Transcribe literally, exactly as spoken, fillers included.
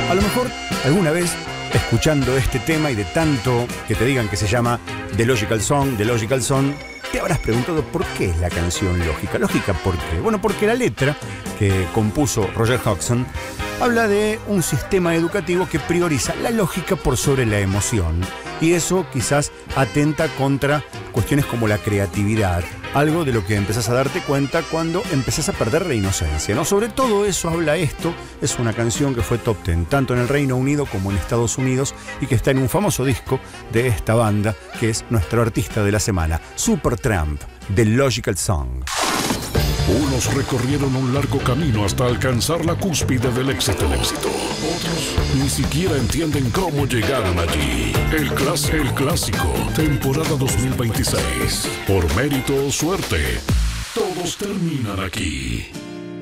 A lo mejor alguna vez, escuchando este tema y de tanto que te digan que se llama The Logical Song, The Logical Song, te habrás preguntado por qué es la canción lógica. ¿Lógica por qué? Bueno, porque la letra que compuso Roger Hodgson habla de un sistema educativo que prioriza la lógica por sobre la emoción. Y eso quizás atenta contra cuestiones como la creatividad, algo de lo que empezás a darte cuenta cuando empezás a perder la inocencia, ¿no? Sobre todo eso habla esto. Es una canción que fue top ten, tanto en el Reino Unido como en Estados Unidos, y que está en un famoso disco de esta banda, que es nuestro artista de la semana, Supertramp, The Logical Song. Unos recorrieron un largo camino hasta alcanzar la cúspide del éxito. Otros ni siquiera entienden cómo llegaron allí. El, clas el clásico, temporada dos mil veintiséis. Por mérito o suerte, todos terminan aquí.